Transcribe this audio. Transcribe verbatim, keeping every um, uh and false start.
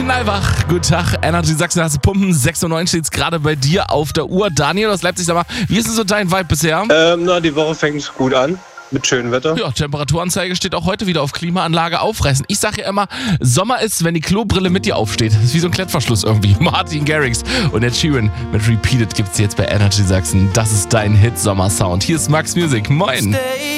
Knallwach, guten Tag, Energy Sachsen, hast du Pumpen, sechs Uhr neun steht es gerade bei dir auf der Uhr. Daniel aus Leipzig, sag mal, wie ist denn so dein Vibe bisher? Ähm, na, die Woche fängt gut an, mit schönem Wetter. Ja, Temperaturanzeige steht auch heute wieder auf Klimaanlage aufreißen. Ich sage ja immer, Sommer ist, wenn die Klobrille mit dir aufsteht. Das ist wie so ein Klettverschluss irgendwie. Martin Garrix und Ed Sheeran mit Repeated gibt's jetzt bei Energy Sachsen. Das ist dein Hit-Sommer-Sound. Hier ist Max Music. Moin.